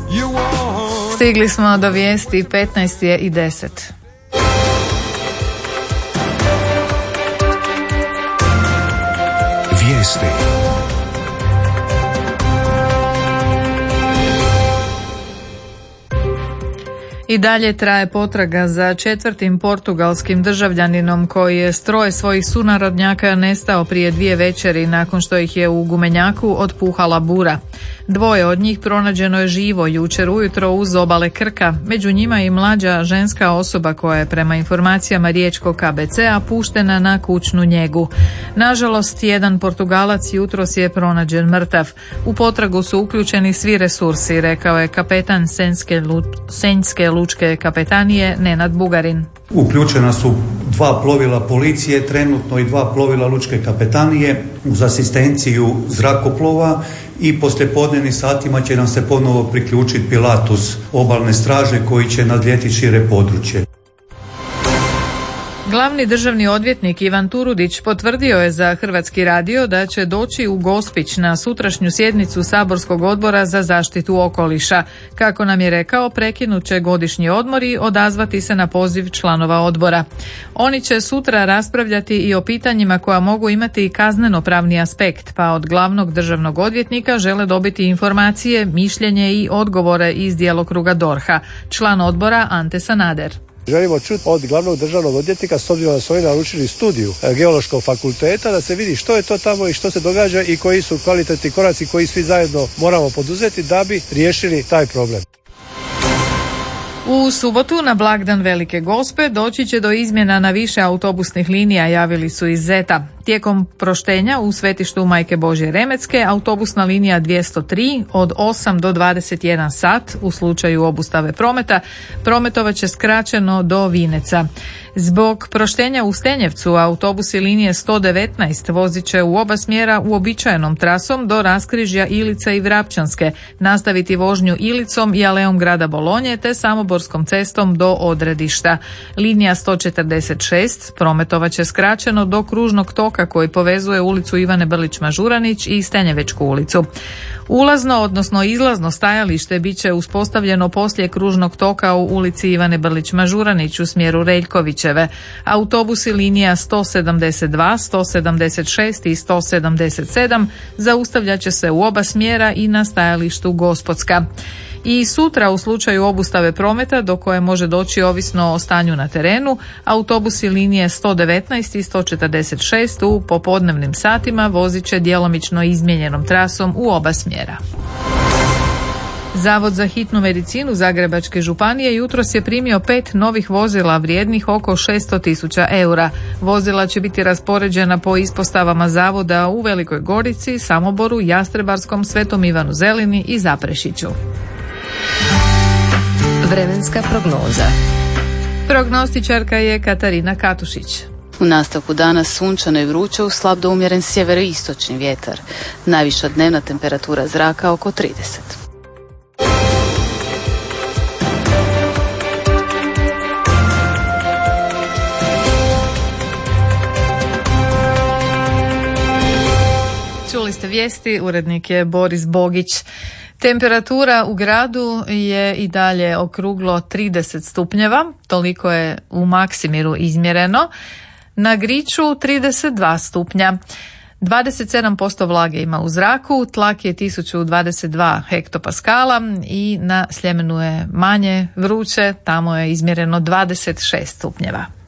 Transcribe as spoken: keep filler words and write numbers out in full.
Stigli smo do vijesti, petnaest je i deset. Vijesti. I dalje traje potraga za četvrtim portugalskim državljaninom koji je s troje svojih sunarodnjaka nestao prije dvije večeri nakon što ih je u gumenjaku otpuhala bura. Dvoje od njih pronađeno je živo jučer ujutro uz obale Krka, među njima i mlađa ženska osoba koja je prema informacijama riječkog K B C-a puštena na kućnu njegu. Nažalost, jedan Portugalac jutros je pronađen mrtav. U potragu su uključeni svi resursi, rekao je kapetan Senjske, Lu- Senjske lučke kapetanije Nenad Bugarin. Uključena su dva plovila policije, trenutno i dva plovila lučke kapetanije uz asistenciju zrakoplova i poslijepodnevnim satima će nam se ponovo priključiti Pilatus obalne straže koji će nadlijeti šire područje. Glavni državni odvjetnik Ivan Turudić potvrdio je za Hrvatski radio da će doći u Gospić na sutrašnju sjednicu saborskog odbora za zaštitu okoliša. Kako nam je rekao, prekinut će godišnji odmor i odazvati se na poziv članova odbora. Oni će sutra raspravljati i o pitanjima koja mogu imati i kazneno-pravni aspekt, pa od glavnog državnog odvjetnika žele dobiti informacije, mišljenje i odgovore iz djelokruga D O R H-a. Član odbora Ante Sanader. Želimo čuti od glavnog državnog odvjetnika, s obzirom da su oni naručili studiju Geološkog fakulteta, da se vidi što je to tamo i što se događa i koji su kvalitetni koraci koji svi zajedno moramo poduzeti da bi riješili taj problem. U subotu na blagdan Velike Gospe doći će do izmjena na više autobusnih linija, javili su iz Zeta. Tijekom proštenja u svetištu Majke Božje Remecke autobusna linija dvjesto tri od osam do dvadeset jedan sat u slučaju obustave prometa prometovat će skraćeno do Vineca. Zbog proštenja u Stenjevcu autobusi linije sto devetnaest vozit će u oba smjera uobičajenom trasom do raskrižja Ilica i Vrapčanske, nastaviti vožnju Ilicom i alejom grada Bolonje te Samoborskom cestom do odredišta. Linija sto četrdeset šest prometovat će skraćeno do kružnog toka koji povezuje ulicu Ivane Brlić-Mažuranić i Stenjevečku ulicu. Ulazno, odnosno izlazno stajalište bit će uspostavljeno poslije kružnog toka u ulici Ivane Brlić-Mažuranić u smjeru Reljkovićeve. Autobusi linija sto sedamdeset dva, sto sedamdeset šest i sto sedamdeset sedam zaustavljat će se u oba smjera i na stajalištu Gospodska. I sutra u slučaju obustave prometa do koje može doći ovisno o stanju na terenu, autobusi linije sto devetnaest i sto četrdeset šest u popodnevnim satima vozit će djelomično izmijenjenom trasom u oba smjera. Zavod za hitnu medicinu Zagrebačke županije jutros je primio pet novih vozila vrijednih oko šesto tisuća eura. Vozila će biti raspoređena po ispostavama zavoda u Velikoj Gorici, Samoboru, Jastrebarskom, Svetom Ivanu Zelini i Zaprešiću. Vremenska prognoza. Prognostičarka je Katarina Katušić. U nastavku dana sunčano i vruće uz slab do umjeren sjeveroistočni vjetar. Najviša dnevna temperatura zraka oko trideset. Čuli ste vijesti, urednik je Boris Bogić. Temperatura u gradu je i dalje okruglo trideset stupnjeva, toliko je u Maksimiru izmjereno. Na Griču trideset dva stupnja. dvadeset sedam posto vlage ima u zraku, tlak je tisuću dvadeset dva hektopaskala i na Sljemenu je manje vruće, tamo je izmjereno dvadeset šest stupnjeva.